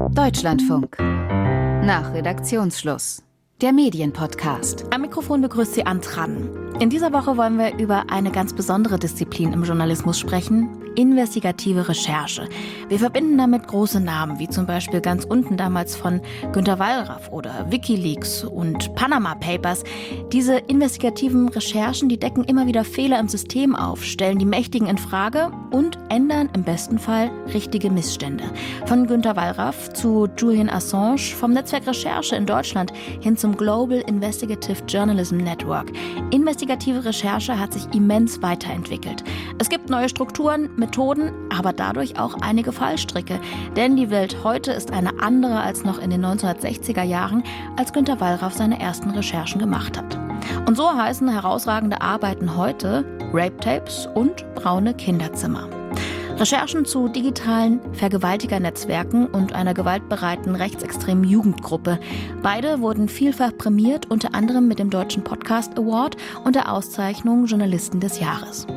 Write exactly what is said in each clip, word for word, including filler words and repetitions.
Deutschlandfunk. Nach Redaktionsschluss. Der Medienpodcast. Am Mikrofon begrüßt Sie Ann Tran. In dieser Woche wollen wir über eine ganz besondere Disziplin im Journalismus sprechen: investigative Recherche. Wir verbinden damit große Namen, wie zum Beispiel ganz unten damals von Günter Wallraff oder WikiLeaks und Panama Papers. Diese investigativen Recherchen, die decken immer wieder Fehler im System auf, stellen die Mächtigen in Frage und ändern im besten Fall richtige Missstände. Von Günter Wallraff zu Julian Assange, vom Netzwerk Recherche in Deutschland hin zum Global Investigative Journalism Network. Investigative Recherche hat sich immens weiterentwickelt. Es gibt neue Strukturen, Methoden, aber dadurch auch einige Fallstricke. Denn die Welt heute ist eine andere als noch in den neunzehnhundertsechziger Jahren, als Günter Wallraff seine ersten Recherchen gemacht hat. Und so heißen herausragende Arbeiten heute Rape Tapes und Braune Kinderzimmer. Recherchen zu digitalen Vergewaltigernetzwerken und einer gewaltbereiten rechtsextremen Jugendgruppe. Beide wurden vielfach prämiert, unter anderem mit dem Deutschen Podcast Award und der Auszeichnung Journalisten des Jahres.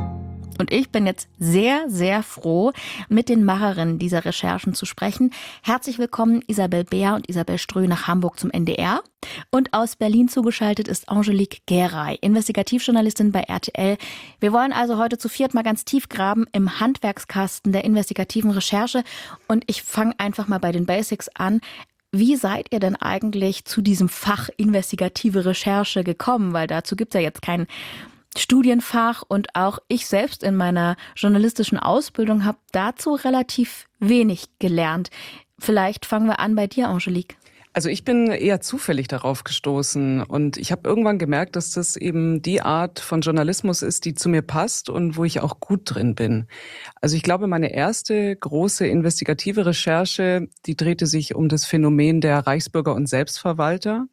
Und ich bin jetzt sehr, sehr froh, mit den Macherinnen dieser Recherchen zu sprechen. Herzlich willkommen Isabel Beer und Isabel Ströh nach Hamburg zum N D R. Und aus Berlin zugeschaltet ist Angelique Garay, Investigativjournalistin bei R T L. Wir wollen also heute zu viert mal ganz tief graben im Handwerkskasten der investigativen Recherche. Und ich fange einfach mal bei den Basics an. Wie seid ihr denn eigentlich zu diesem Fach investigative Recherche gekommen? Weil dazu gibt es ja jetzt kein Studienfach, und auch ich selbst in meiner journalistischen Ausbildung habe dazu relativ wenig gelernt. Vielleicht fangen wir an bei dir, Angelique. Also ich bin eher zufällig darauf gestoßen und ich habe irgendwann gemerkt, dass das eben die Art von Journalismus ist, die zu mir passt und wo ich auch gut drin bin. Also ich glaube, meine erste große investigative Recherche, die drehte sich um das Phänomen der Reichsbürger und Selbstverwalter.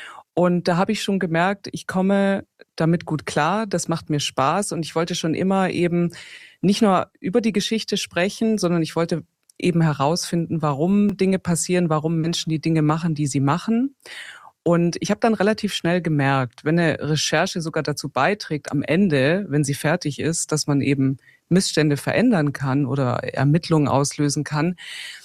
Und da habe ich schon gemerkt, ich komme damit gut klar, das macht mir Spaß und ich wollte schon immer eben nicht nur über die Geschichte sprechen, sondern ich wollte eben herausfinden, warum Dinge passieren, warum Menschen die Dinge machen, die sie machen. Und ich habe dann relativ schnell gemerkt, wenn eine Recherche sogar dazu beiträgt, am Ende, wenn sie fertig ist, dass man eben Missstände verändern kann oder Ermittlungen auslösen kann,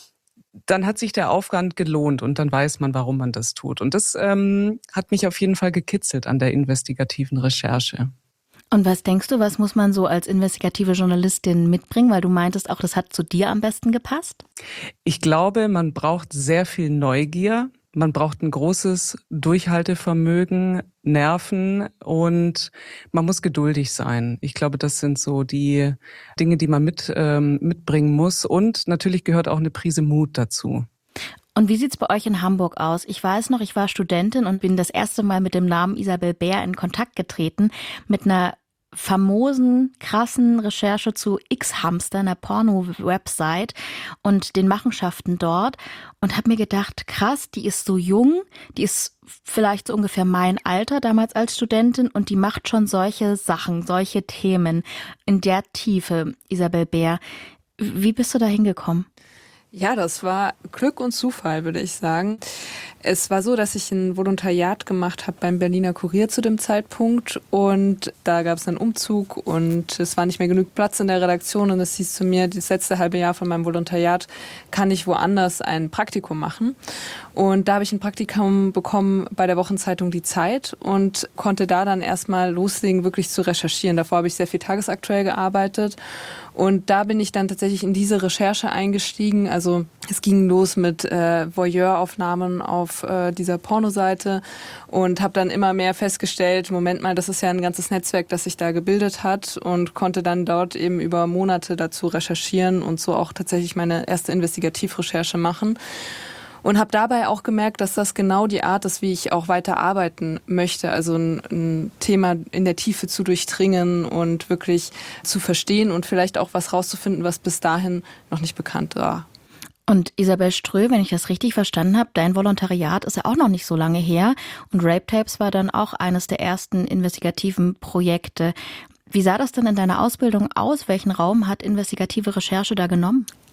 dann hat sich der Aufwand gelohnt und dann weiß man, warum man das tut. Und das ähm, hat mich auf jeden Fall gekitzelt an der investigativen Recherche. Und was denkst du, was muss man so als investigative Journalistin mitbringen? Weil du meintest auch, das hat zu dir am besten gepasst. Ich glaube, man braucht sehr viel Neugier. Man braucht ein großes Durchhaltevermögen, Nerven und man muss geduldig sein. Ich glaube, das sind so die Dinge, die man mit, ähm, mitbringen muss. Und natürlich gehört auch eine Prise Mut dazu. Und wie sieht's bei euch in Hamburg aus? Ich weiß noch, ich war Studentin und bin das erste Mal mit dem Namen Isabel Beer in Kontakt getreten, mit einer famosen, krassen Recherche zu X-Hamster, einer Porno-Website und den Machenschaften dort, und habe mir gedacht, krass, die ist so jung, die ist vielleicht so ungefähr mein Alter damals als Studentin und die macht schon solche Sachen, solche Themen in der Tiefe. Isabel Beer, wie bist du da hingekommen? Ja, das war Glück und Zufall, würde ich sagen. Es war so, dass ich ein Volontariat gemacht habe beim Berliner Kurier zu dem Zeitpunkt und da gab es einen Umzug und es war nicht mehr genug Platz in der Redaktion und es hieß zu mir, das letzte halbe Jahr von meinem Volontariat kann ich woanders ein Praktikum machen. Und da habe ich ein Praktikum bekommen bei der Wochenzeitung Die Zeit und konnte da dann erstmal loslegen, wirklich zu recherchieren. Davor habe ich sehr viel tagesaktuell gearbeitet. Und da bin ich dann tatsächlich in diese Recherche eingestiegen. Also es ging los mit äh, Voyeur-Aufnahmen auf äh, dieser Pornoseite und habe dann immer mehr festgestellt, Moment mal, das ist ja ein ganzes Netzwerk, das sich da gebildet hat, und konnte dann dort eben über Monate dazu recherchieren und so auch tatsächlich meine erste Investigativrecherche machen. Und habe dabei auch gemerkt, dass das genau die Art ist, wie ich auch weiter arbeiten möchte. Also ein, ein Thema in der Tiefe zu durchdringen und wirklich zu verstehen und vielleicht auch was rauszufinden, was bis dahin noch nicht bekannt war. Und Isabel Ströh, wenn ich das richtig verstanden habe, dein Volontariat ist ja auch noch nicht so lange her. Und Rape Tapes war dann auch eines der ersten investigativen Projekte. Wie sah das denn in deiner Ausbildung aus? Welchen Raum hat investigative Recherche da genommen?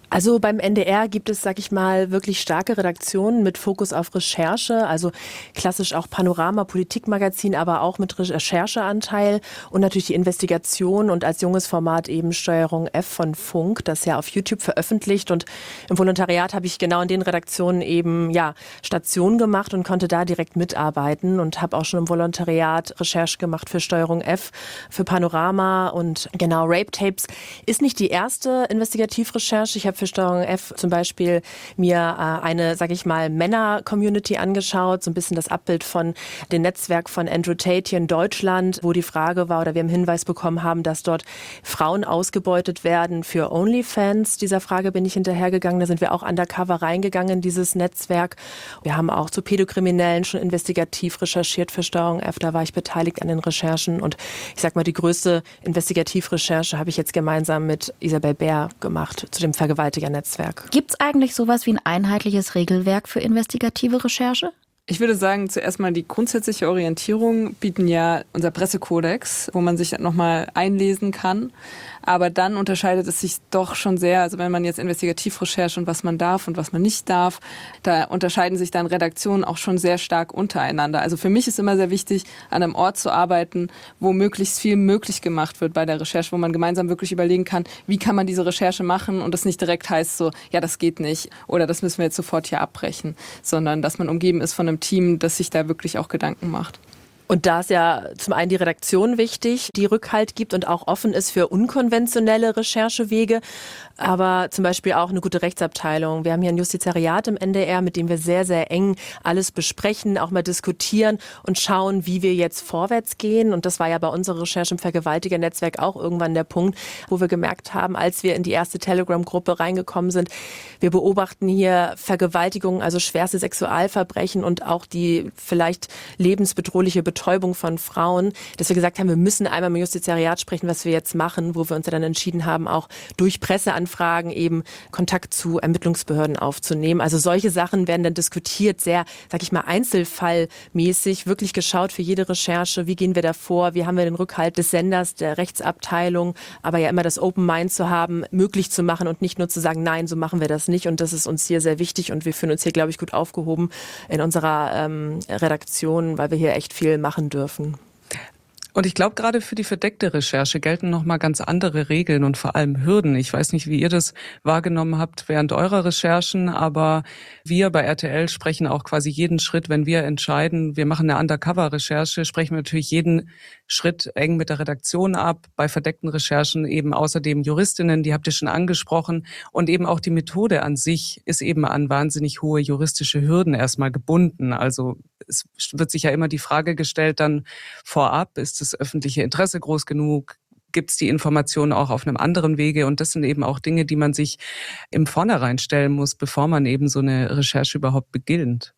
Also beim N D R gibt es, sag ich mal, wirklich starke Redaktionen mit Fokus auf Recherche, also klassisch auch Panorama, Politikmagazin, aber auch mit Rechercheanteil und natürlich die Investigation und als junges Format eben Steuerung F von Funk, das ja auf YouTube veröffentlicht, und im Volontariat habe ich genau in den Redaktionen eben ja Station gemacht und konnte da direkt mitarbeiten und habe auch schon im Volontariat Recherche gemacht für Steuerung F, für Panorama und genau Rape Tapes ist nicht die erste Investigativrecherche. Ich habe für Steuerung F zum Beispiel mir äh, eine, sage ich mal, Männer-Community angeschaut, so ein bisschen das Abbild von dem Netzwerk von Andrew Tate hier in Deutschland, wo die Frage war oder wir einen Hinweis bekommen haben, dass dort Frauen ausgebeutet werden für OnlyFans. Dieser Frage bin ich hinterhergegangen, da sind wir auch undercover reingegangen in dieses Netzwerk. Wir haben auch zu Pädokriminellen schon investigativ recherchiert für Steuerung F, da war ich beteiligt an den Recherchen und ich sag mal, die größte Investigativrecherche habe ich jetzt gemeinsam mit Isabel Bär gemacht zu dem Vergewaltigungsnetzwerk. Gibt es eigentlich sowas wie ein einheitliches Regelwerk für investigative Recherche? Ich würde sagen, zuerst mal die grundsätzliche Orientierung bieten ja unser Pressekodex, wo man sich nochmal einlesen kann. Aber dann unterscheidet es sich doch schon sehr, also wenn man jetzt Investigativrecherche und was man darf und was man nicht darf, da unterscheiden sich dann Redaktionen auch schon sehr stark untereinander. Also für mich ist immer sehr wichtig, an einem Ort zu arbeiten, wo möglichst viel möglich gemacht wird bei der Recherche, wo man gemeinsam wirklich überlegen kann, wie kann man diese Recherche machen und das nicht direkt heißt so, ja, das geht nicht oder das müssen wir jetzt sofort hier abbrechen, sondern dass man umgeben ist von einem Team, das sich da wirklich auch Gedanken macht. Und da ist ja zum einen die Redaktion wichtig, die Rückhalt gibt und auch offen ist für unkonventionelle Recherchewege, aber zum Beispiel auch eine gute Rechtsabteilung. Wir haben hier ein Justizariat im N D R, mit dem wir sehr, sehr eng alles besprechen, auch mal diskutieren und schauen, wie wir jetzt vorwärts gehen. Und das war ja bei unserer Recherche im Vergewaltigernetzwerk auch irgendwann der Punkt, wo wir gemerkt haben, als wir in die erste Telegram-Gruppe reingekommen sind, wir beobachten hier Vergewaltigungen, also schwerste Sexualverbrechen und auch die vielleicht lebensbedrohliche Betäubung Betäubung von Frauen, dass wir gesagt haben, wir müssen einmal mit dem Justizariat sprechen, was wir jetzt machen, wo wir uns ja dann entschieden haben, auch durch Presseanfragen eben Kontakt zu Ermittlungsbehörden aufzunehmen. Also solche Sachen werden dann diskutiert, sehr, sag ich mal, einzelfallmäßig, wirklich geschaut für jede Recherche, wie gehen wir da vor, wie haben wir den Rückhalt des Senders, der Rechtsabteilung, aber ja immer das Open Mind zu haben, möglich zu machen und nicht nur zu sagen, nein, so machen wir das nicht, und das ist uns hier sehr wichtig und wir fühlen uns hier, glaube ich, gut aufgehoben in unserer ähm, Redaktion, weil wir hier echt viel machen machen dürfen. Und ich glaube, gerade für die verdeckte Recherche gelten nochmal ganz andere Regeln und vor allem Hürden. Ich weiß nicht, wie ihr das wahrgenommen habt während eurer Recherchen, aber wir bei R T L sprechen auch quasi jeden Schritt, wenn wir entscheiden, wir machen eine Undercover-Recherche, sprechen wir natürlich jeden Schritt eng mit der Redaktion ab. Bei verdeckten Recherchen eben außerdem Juristinnen, die habt ihr schon angesprochen. Und eben auch die Methode an sich ist eben an wahnsinnig hohe juristische Hürden erstmal gebunden. Also es wird sich ja immer die Frage gestellt dann vorab, ist das öffentliche Interesse groß genug? Gibt es die Informationen auch auf einem anderen Wege? Und das sind eben auch Dinge, die man sich im Vornherein stellen muss, bevor man eben so eine Recherche überhaupt beginnt.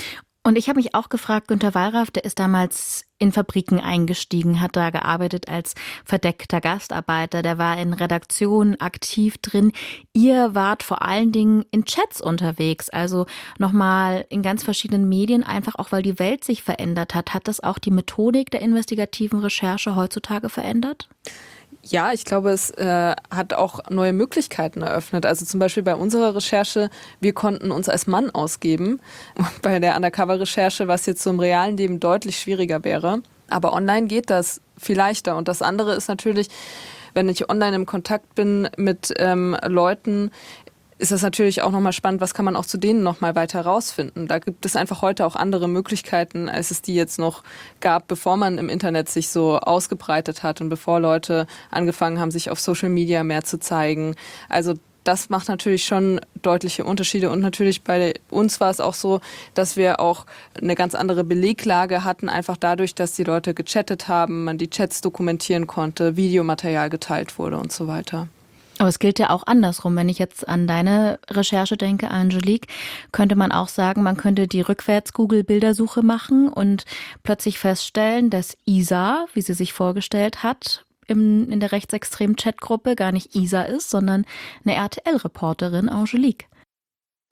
Und ich habe mich auch gefragt, Günter Wallraff, der ist damals in Fabriken eingestiegen, hat da gearbeitet als verdeckter Gastarbeiter, der war in Redaktionen aktiv drin. Ihr wart vor allen Dingen in Chats unterwegs, also nochmal in ganz verschiedenen Medien, einfach auch, weil die Welt sich verändert hat. Hat das auch die Methodik der investigativen Recherche heutzutage verändert? Ja, ich glaube, es äh, hat auch neue Möglichkeiten eröffnet. Also zum Beispiel bei unserer Recherche, wir konnten uns als Mann ausgeben. Bei der Undercover-Recherche, was jetzt so im realen Leben deutlich schwieriger wäre. Aber online geht das viel leichter. Und das andere ist natürlich, wenn ich online im Kontakt bin mit ähm, Leuten, ist das natürlich auch nochmal spannend, was kann man auch zu denen nochmal weiter rausfinden. Da gibt es einfach heute auch andere Möglichkeiten, als es die jetzt noch gab, bevor man im Internet sich so ausgebreitet hat und bevor Leute angefangen haben, sich auf Social Media mehr zu zeigen. Also das macht natürlich schon deutliche Unterschiede. Und natürlich bei uns war es auch so, dass wir auch eine ganz andere Beleglage hatten, einfach dadurch, dass die Leute gechattet haben, man die Chats dokumentieren konnte, Videomaterial geteilt wurde und so weiter. Aber es gilt ja auch andersrum. Wenn ich jetzt an deine Recherche denke, Angelique, könnte man auch sagen, man könnte die Rückwärts-Google-Bildersuche machen und plötzlich feststellen, dass Isa, wie sie sich vorgestellt hat, im, in der rechtsextremen Chatgruppe gar nicht Isa ist, sondern eine R T L-Reporterin, Angelique.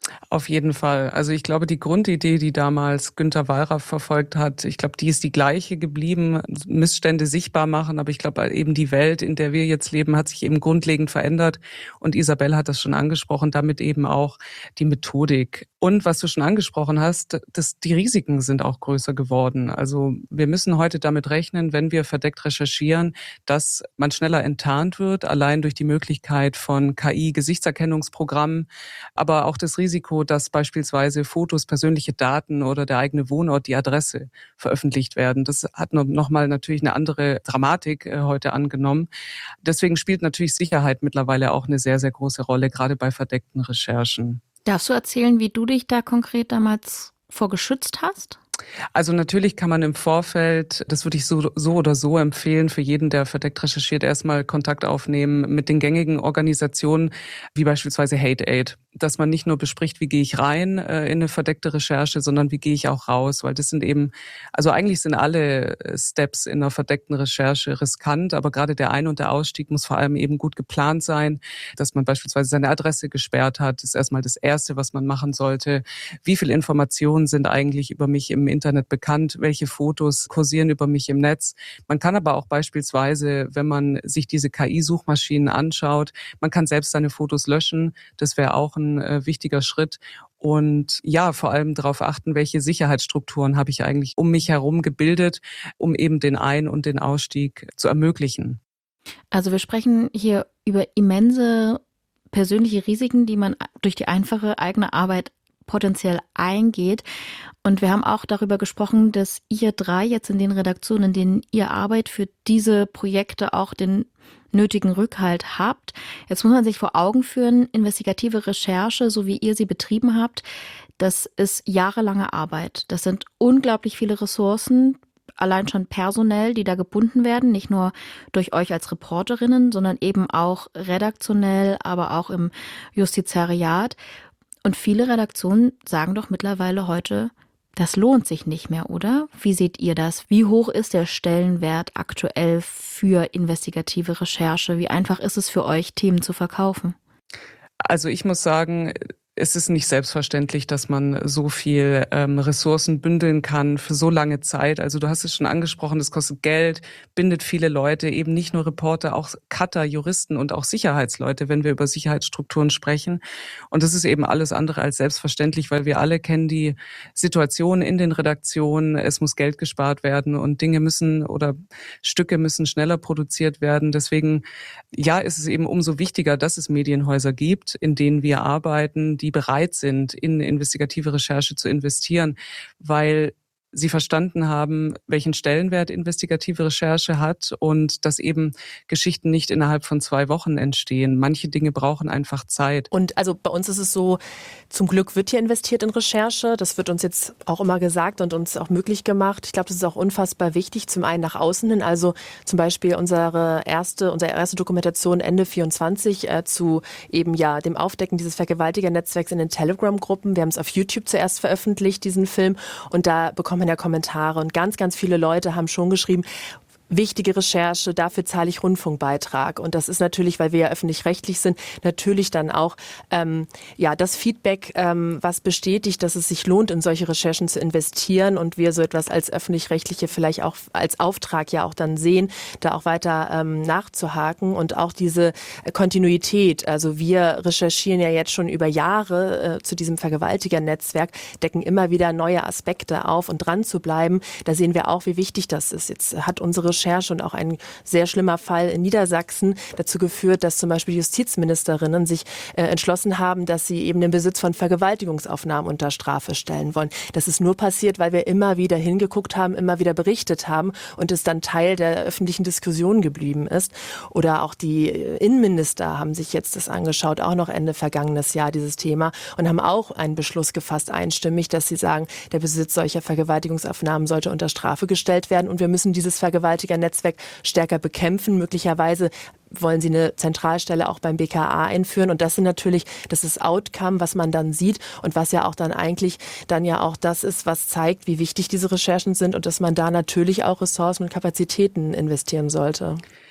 Auf jeden Fall. Also ich glaube, die Grundidee, die damals Günter Wallraff verfolgt hat, ich glaube, die ist die gleiche geblieben, Missstände sichtbar machen. Aber ich glaube, eben die Welt, in der wir jetzt leben, hat sich eben grundlegend verändert. Und Isabel hat das schon angesprochen, damit eben auch die Methodik. Und was du schon angesprochen hast, dass die Risiken sind auch größer geworden. Also wir müssen heute damit rechnen, wenn wir verdeckt recherchieren, dass man schneller enttarnt wird, allein durch die Möglichkeit von K I-Gesichtserkennungsprogrammen, aber auch das Risiko, dass beispielsweise Fotos, persönliche Daten oder der eigene Wohnort, die Adresse veröffentlicht werden. Das hat nochmal natürlich eine andere Dramatik äh, heute angenommen. Deswegen spielt natürlich Sicherheit mittlerweile auch eine sehr, sehr große Rolle, gerade bei verdeckten Recherchen. Darfst du erzählen, wie du dich da konkret damals vor geschützt hast? Also natürlich kann man im Vorfeld, das würde ich so, so oder so empfehlen, für jeden, der verdeckt recherchiert, erstmal Kontakt aufnehmen mit den gängigen Organisationen, wie beispielsweise Hate Aid. Dass man nicht nur bespricht, wie gehe ich rein äh, in eine verdeckte Recherche, sondern wie gehe ich auch raus. Weil das sind eben, also eigentlich sind alle Steps in einer verdeckten Recherche riskant, aber gerade der Ein- und der Ausstieg muss vor allem eben gut geplant sein, dass man beispielsweise seine Adresse gesperrt hat. Das ist erstmal das Erste, was man machen sollte. Wie viele Informationen sind eigentlich über mich im Internet bekannt? Welche Fotos kursieren über mich im Netz? Man kann aber auch beispielsweise, wenn man sich diese K I-Suchmaschinen anschaut, man kann selbst seine Fotos löschen. Das wäre auch ein äh, wichtiger Schritt. Und ja, vor allem darauf achten, welche Sicherheitsstrukturen habe ich eigentlich um mich herum gebildet, um eben den Ein- und den Ausstieg zu ermöglichen. Also wir sprechen hier über immense persönliche Risiken, die man durch die einfache eigene Arbeit potenziell eingeht. Und wir haben auch darüber gesprochen, dass ihr drei jetzt in den Redaktionen, in denen ihr arbeitet, für diese Projekte auch den nötigen Rückhalt habt. Jetzt muss man sich vor Augen führen, investigative Recherche, so wie ihr sie betrieben habt, das ist jahrelange Arbeit. Das sind unglaublich viele Ressourcen, allein schon personell, die da gebunden werden, nicht nur durch euch als Reporterinnen, sondern eben auch redaktionell, aber auch im Justizariat. Und viele Redaktionen sagen doch mittlerweile heute, das lohnt sich nicht mehr, oder? Wie seht ihr das? Wie hoch ist der Stellenwert aktuell für investigative Recherche? Wie einfach ist es für euch, Themen zu verkaufen? Also ich muss sagen, es ist nicht selbstverständlich, dass man so viel ähm, Ressourcen bündeln kann für so lange Zeit. Also du hast es schon angesprochen, das kostet Geld, bindet viele Leute, eben nicht nur Reporter, auch Cutter, Juristen und auch Sicherheitsleute, wenn wir über Sicherheitsstrukturen sprechen. Und das ist eben alles andere als selbstverständlich, weil wir alle kennen die Situation in den Redaktionen. Es muss Geld gespart werden und Dinge müssen oder Stücke müssen schneller produziert werden. Deswegen, ja, ist es eben umso wichtiger, dass es Medienhäuser gibt, in denen wir arbeiten, die bereit sind, in investigative Recherche zu investieren, weil sie verstanden haben, welchen Stellenwert investigative Recherche hat und dass eben Geschichten nicht innerhalb von zwei Wochen entstehen. Manche Dinge brauchen einfach Zeit. Und also bei uns ist es so, zum Glück wird hier investiert in Recherche. Das wird uns jetzt auch immer gesagt und uns auch möglich gemacht. Ich glaube, das ist auch unfassbar wichtig, zum einen nach außen hin. Also zum Beispiel unsere erste, unsere erste Dokumentation Ende vierundzwanzig äh, zu eben ja dem Aufdecken dieses Vergewaltigernetzwerks in den Telegram-Gruppen. Wir haben es auf YouTube zuerst veröffentlicht, diesen Film. Und da bekommen wir ja Kommentare. Und ganz, ganz viele Leute haben schon geschrieben, wichtige Recherche, dafür zahle ich Rundfunkbeitrag. Und das ist natürlich, weil wir ja öffentlich-rechtlich sind, natürlich dann auch ähm, ja das Feedback, ähm, was bestätigt, dass es sich lohnt, in solche Recherchen zu investieren und wir so etwas als öffentlich-rechtliche vielleicht auch als Auftrag ja auch dann sehen, da auch weiter ähm, nachzuhaken und auch diese Kontinuität. Also wir recherchieren ja jetzt schon über Jahre äh, zu diesem Vergewaltigernetzwerk, decken immer wieder neue Aspekte auf und dran zu bleiben. Da sehen wir auch, wie wichtig das ist. Jetzt hat unsere Recherche und auch ein sehr schlimmer Fall in Niedersachsen dazu geführt, dass zum Beispiel Justizministerinnen sich äh, entschlossen haben, dass sie eben den Besitz von Vergewaltigungsaufnahmen unter Strafe stellen wollen. Das ist nur passiert, weil wir immer wieder hingeguckt haben, immer wieder berichtet haben und es dann Teil der öffentlichen Diskussion geblieben ist. Oder auch die Innenminister haben sich jetzt das angeschaut, auch noch Ende vergangenes Jahr dieses Thema und haben auch einen Beschluss gefasst, einstimmig, dass sie sagen, der Besitz solcher Vergewaltigungsaufnahmen sollte unter Strafe gestellt werden und wir müssen dieses Vergewaltigungsnetzwerk stärker bekämpfen. Möglicherweise wollen sie eine Zentralstelle auch beim B K A einführen. Und das sind natürlich, das ist Outcome, was man dann sieht und was ja auch dann eigentlich dann ja auch das ist, was zeigt, wie wichtig diese Recherchen sind und dass man da natürlich auch Ressourcen und Kapazitäten investieren sollte.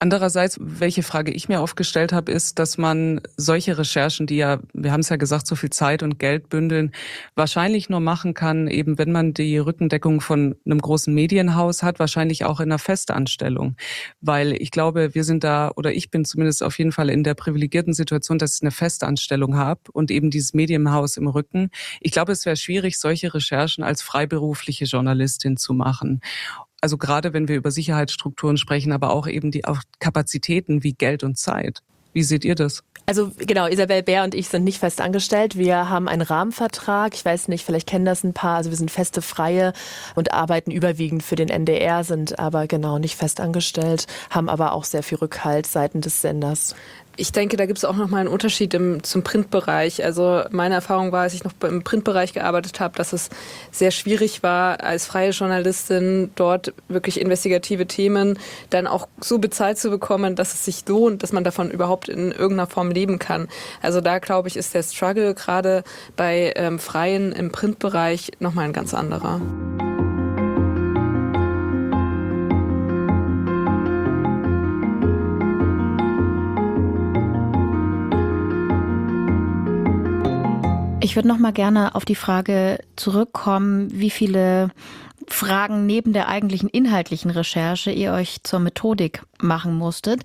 Andererseits, welche Frage ich mir aufgestellt habe, ist, dass man solche Recherchen, die ja, wir haben es ja gesagt, so viel Zeit und Geld bündeln, wahrscheinlich nur machen kann, eben wenn man die Rückendeckung von einem großen Medienhaus hat, wahrscheinlich auch in einer Festanstellung. Weil ich glaube, wir sind da, oder ich bin zumindest auf jeden Fall in der privilegierten Situation, dass ich eine Festanstellung habe und eben dieses Medienhaus im Rücken. Ich glaube, es wäre schwierig, solche Recherchen als freiberufliche Journalistin zu machen. Also gerade wenn wir über Sicherheitsstrukturen sprechen, aber auch eben die auch Kapazitäten wie Geld und Zeit. Wie seht ihr das? Also genau, Isabel Bär und ich sind nicht fest angestellt. Wir haben einen Rahmenvertrag. Ich weiß nicht, vielleicht kennen das ein paar. Also wir sind feste Freie und arbeiten überwiegend für den N D R, sind aber genau nicht fest angestellt, haben aber auch sehr viel Rückhalt seitens des Senders. Ich denke, da gibt es auch nochmal einen Unterschied im, zum Printbereich. Also meine Erfahrung war, als ich noch im Printbereich gearbeitet habe, dass es sehr schwierig war, als freie Journalistin dort wirklich investigative Themen dann auch so bezahlt zu bekommen, dass es sich lohnt, dass man davon überhaupt in irgendeiner Form leben kann. Also da, glaube ich, ist der Struggle gerade bei ähm, Freien im Printbereich nochmal ein ganz anderer. Ich würde noch mal gerne auf die Frage zurückkommen, wie viele Fragen neben der eigentlichen inhaltlichen Recherche ihr euch zur Methodik machen musstet.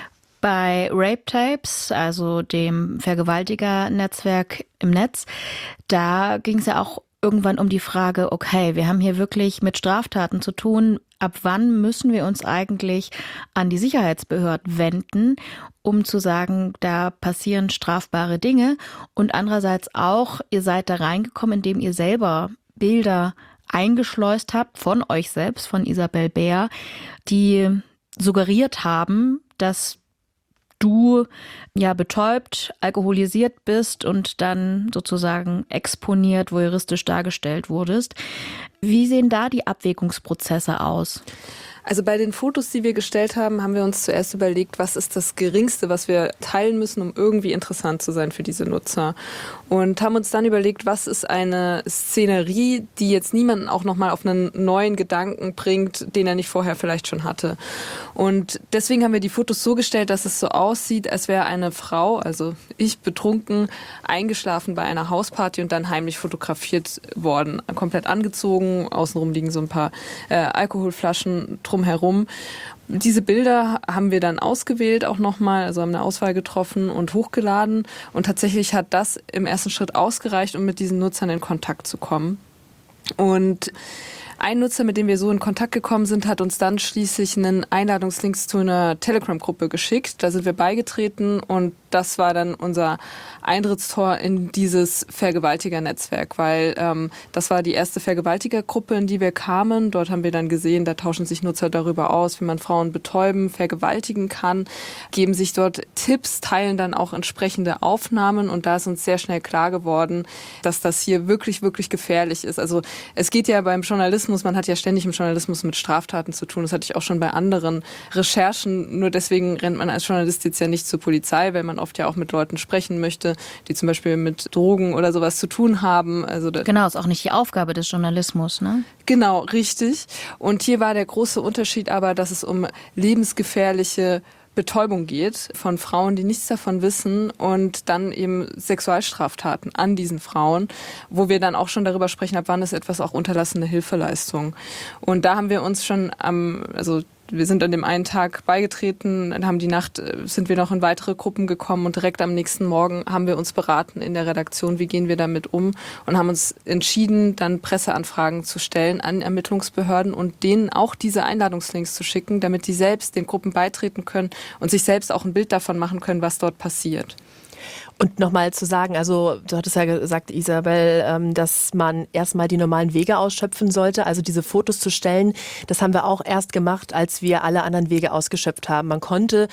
Bei Rape Tapes, also dem Vergewaltiger-Netzwerk im Netz, da ging es ja auch irgendwann um die Frage, okay, wir haben hier wirklich mit Straftaten zu tun. Ab wann müssen wir uns eigentlich an die Sicherheitsbehörden wenden, um zu sagen, da passieren strafbare Dinge? Und andererseits auch, ihr seid da reingekommen, indem ihr selber Bilder eingeschleust habt von euch selbst, von Isabel Bär, die suggeriert haben, dass du ja betäubt, alkoholisiert bist und dann sozusagen exponiert, voyeuristisch dargestellt wurdest. Wie sehen da die Abwägungsprozesse aus? Also bei den Fotos, die wir gestellt haben, haben wir uns zuerst überlegt, was ist das Geringste, was wir teilen müssen, um irgendwie interessant zu sein für diese Nutzer. Und haben uns dann überlegt, was ist eine Szenerie, die jetzt niemanden auch nochmal auf einen neuen Gedanken bringt, den er nicht vorher vielleicht schon hatte. Und deswegen haben wir die Fotos so gestellt, dass es so aussieht, als wäre eine Frau, also ich betrunken, eingeschlafen bei einer Hausparty und dann heimlich fotografiert worden. Komplett angezogen, außenrum liegen so ein paar äh, Alkoholflaschen drumherum. Diese Bilder haben wir dann ausgewählt auch nochmal, also haben eine Auswahl getroffen und hochgeladen. Und tatsächlich hat das im ersten Schritt ausgereicht, um mit diesen Nutzern in Kontakt zu kommen. Und ein Nutzer, mit dem wir so in Kontakt gekommen sind, hat uns dann schließlich einen Einladungslink zu einer Telegram-Gruppe geschickt. Da sind wir beigetreten und das war dann unser Eintrittstor in dieses Vergewaltiger-Netzwerk, weil ähm, das war die erste Vergewaltigergruppe, in die wir kamen. Dort haben wir dann gesehen, da tauschen sich Nutzer darüber aus, wie man Frauen betäuben, vergewaltigen kann, geben sich dort Tipps, teilen dann auch entsprechende Aufnahmen und da ist uns sehr schnell klar geworden, dass das hier wirklich, wirklich gefährlich ist. Also es geht ja beim Journalismus, man hat ja ständig im Journalismus mit Straftaten zu tun, das hatte ich auch schon bei anderen Recherchen, nur deswegen rennt man als Journalist jetzt ja nicht zur Polizei, weil man oft ja auch mit Leuten sprechen möchte, die zum Beispiel mit Drogen oder sowas zu tun haben. Also genau, ist auch nicht die Aufgabe des Journalismus, ne? Genau, richtig. Und hier war der große Unterschied aber, dass es um lebensgefährliche Betäubung geht von Frauen, die nichts davon wissen und dann eben Sexualstraftaten an diesen Frauen, wo wir dann auch schon darüber sprechen, ab wann ist etwas auch unterlassene Hilfeleistung. Und da haben wir uns schon am, also wir sind an dem einen Tag beigetreten, dann haben die Nacht, sind wir noch in weitere Gruppen gekommen und direkt am nächsten Morgen haben wir uns beraten in der Redaktion, wie gehen wir damit um und haben uns entschieden, dann Presseanfragen zu stellen an Ermittlungsbehörden und denen auch diese Einladungslinks zu schicken, damit die selbst den Gruppen beitreten können und sich selbst auch ein Bild davon machen können, was dort passiert. Und nochmal zu sagen, also du hattest ja gesagt, Isabel, dass man erstmal die normalen Wege ausschöpfen sollte, also diese Fotos zu stellen, das haben wir auch erst gemacht, als wir alle anderen Wege ausgeschöpft haben. Man konnte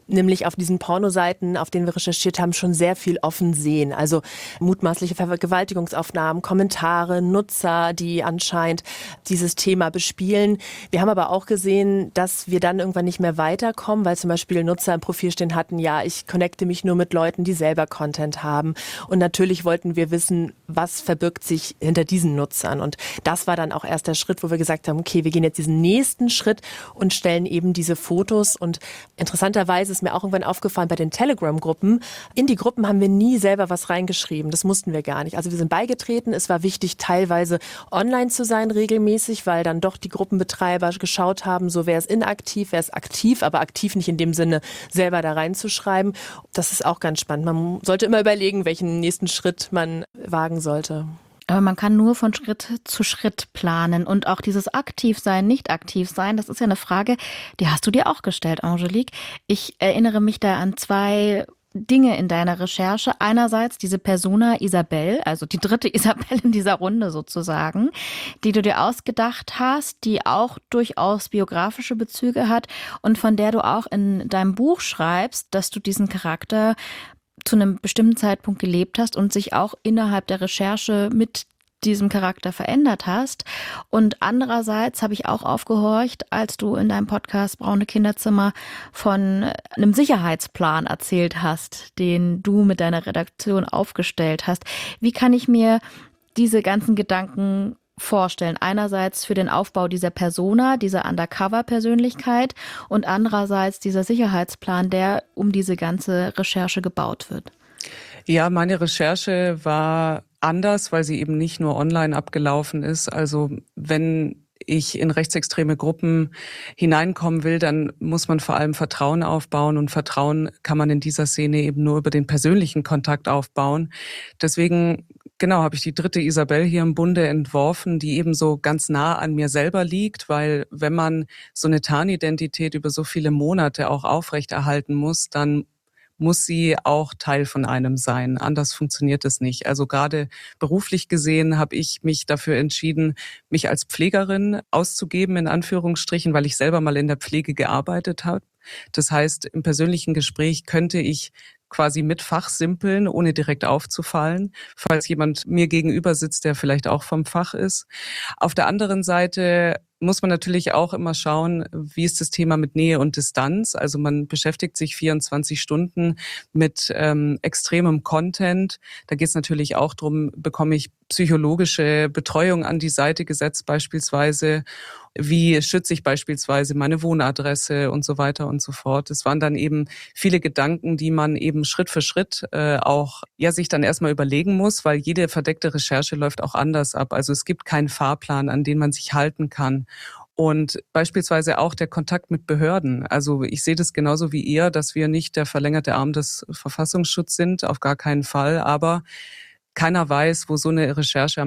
nämlich auf diesen Pornoseiten, auf denen wir recherchiert haben, schon sehr viel offen sehen. Also mutmaßliche Vergewaltigungsaufnahmen, Kommentare, Nutzer, die anscheinend dieses Thema bespielen. Wir haben aber auch gesehen, dass wir dann irgendwann nicht mehr weiterkommen, weil zum Beispiel Nutzer im Profil stehen hatten, ja, ich connecte mich nur mit Leuten, die selber Content haben. Und natürlich wollten wir wissen, was verbirgt sich hinter diesen Nutzern. Und das war dann auch erst der Schritt, wo wir gesagt haben, okay, wir gehen jetzt diesen nächsten Schritt und stellen eben diese Fotos. Und interessanterweise ist mir auch irgendwann aufgefallen bei den Telegram-Gruppen, in die Gruppen haben wir nie selber was reingeschrieben. Das mussten wir gar nicht. Also wir sind beigetreten. Es war wichtig, teilweise online zu sein regelmäßig, weil dann doch die Gruppenbetreiber geschaut haben, so wer ist inaktiv, wer ist aktiv, aber aktiv nicht in dem Sinne, selber da reinzuschreiben. Das ist auch ganz spannend. Man sollte immer überlegen, welchen nächsten Schritt man wagen sollte. Aber man kann nur von Schritt zu Schritt planen und auch dieses Aktivsein, nicht aktiv sein, das ist ja eine Frage, die hast du dir auch gestellt, Angelique. Ich erinnere mich da an zwei Dinge in deiner Recherche. Einerseits diese Persona Isabel, also die dritte Isabel in dieser Runde sozusagen, die du dir ausgedacht hast, die auch durchaus biografische Bezüge hat und von der du auch in deinem Buch schreibst, dass du diesen Charakter zu einem bestimmten Zeitpunkt gelebt hast und sich auch innerhalb der Recherche mit diesem Charakter verändert hast. Und andererseits habe ich auch aufgehorcht, als du in deinem Podcast Braune Kinderzimmer von einem Sicherheitsplan erzählt hast, den du mit deiner Redaktion aufgestellt hast. Wie kann ich mir diese ganzen Gedanken vorstellen? Einerseits für den Aufbau dieser Persona, dieser Undercover-Persönlichkeit und andererseits dieser Sicherheitsplan, der um diese ganze Recherche gebaut wird. Ja, meine Recherche war anders, weil sie eben nicht nur online abgelaufen ist. Also wenn ich in rechtsextreme Gruppen hineinkommen will, dann muss man vor allem Vertrauen aufbauen und Vertrauen kann man in dieser Szene eben nur über den persönlichen Kontakt aufbauen. Deswegen Genau, habe ich die dritte Isabel hier im Bunde entworfen, die eben so ganz nah an mir selber liegt, weil wenn man so eine Tarnidentität über so viele Monate auch aufrechterhalten muss, dann muss sie auch Teil von einem sein. Anders funktioniert es nicht. Also gerade beruflich gesehen habe ich mich dafür entschieden, mich als Pflegerin auszugeben, in Anführungsstrichen, weil ich selber mal in der Pflege gearbeitet habe. Das heißt, im persönlichen Gespräch könnte ich quasi mit fachsimpeln, ohne direkt aufzufallen, falls jemand mir gegenüber sitzt, der vielleicht auch vom Fach ist. Auf der anderen Seite muss man natürlich auch immer schauen, wie ist das Thema mit Nähe und Distanz. Also man beschäftigt sich vierundzwanzig Stunden mit ähm, extremem Content. Da geht es natürlich auch darum, bekomme ich psychologische Betreuung an die Seite gesetzt beispielsweise. Wie schütze ich beispielsweise meine Wohnadresse und so weiter und so fort. Es waren dann eben viele Gedanken, die man eben Schritt für Schritt äh, auch ja sich dann erstmal überlegen muss, weil jede verdeckte Recherche läuft auch anders ab. Also es gibt keinen Fahrplan, an den man sich halten kann. Und beispielsweise auch der Kontakt mit Behörden. Also ich sehe das genauso wie ihr, dass wir nicht der verlängerte Arm des Verfassungsschutzes sind, auf gar keinen Fall. Aber keiner weiß, wo so eine Recherche